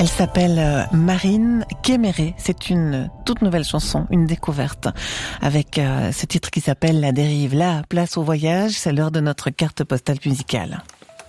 Elle s'appelle Marine Kéméré. C'est une toute nouvelle chanson, une découverte, avec ce titre qui s'appelle La Dérive. Là, place au voyage, c'est l'heure de notre carte postale musicale.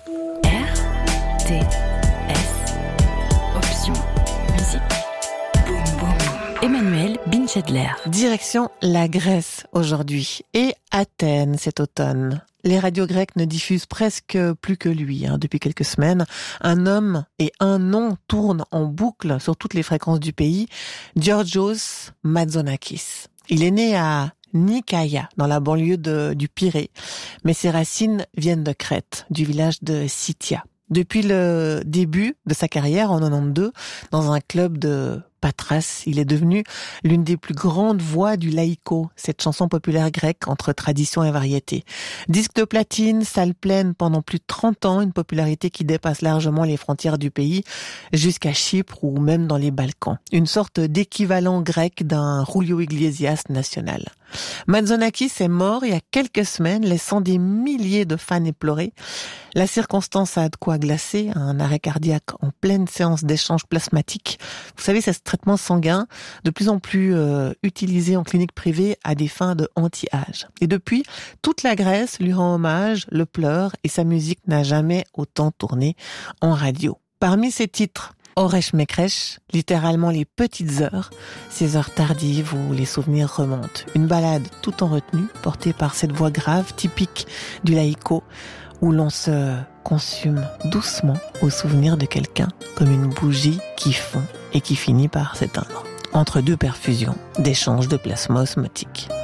RTS, option musique. Boum boum boum. Emmanuel Binchedler. Direction la Grèce aujourd'hui et Athènes cet automne. Les radios grecques ne diffusent presque plus que lui. Depuis quelques semaines, un homme et un nom tournent en boucle sur toutes les fréquences du pays. Georgios Matzonakis. Il est né à Nikaia, dans la banlieue du Pirée. Mais ses racines viennent de Crète, du village de Sitia. Depuis le début de sa carrière en 92, dans un club de Patras, il est devenu l'une des plus grandes voix du laïko, cette chanson populaire grecque entre tradition et variété. Disque de platine, salle pleine pendant plus de 30 ans, une popularité qui dépasse largement les frontières du pays, jusqu'à Chypre ou même dans les Balkans. Une sorte d'équivalent grec d'un Julio Iglesias national. Matzonakis est mort il y a quelques semaines, laissant des milliers de fans éplorés. La circonstance a de quoi glacer, un arrêt cardiaque en pleine séance d'échange plasmatique. Vous savez, c'est ce traitement sanguin de plus en plus utilisé en clinique privée à des fins de anti-âge. Et depuis, toute la Grèce lui rend hommage, le pleure et sa musique n'a jamais autant tourné en radio. Parmi ses titres, Oresh Mekresh, littéralement les petites heures, ces heures tardives où les souvenirs remontent. Une balade tout en retenue, portée par cette voix grave, typique du laïko, où l'on se consume doucement au souvenir de quelqu'un, comme une bougie qui fond et qui finit par s'éteindre. Entre deux perfusions, d'échanges de plasma osmotique.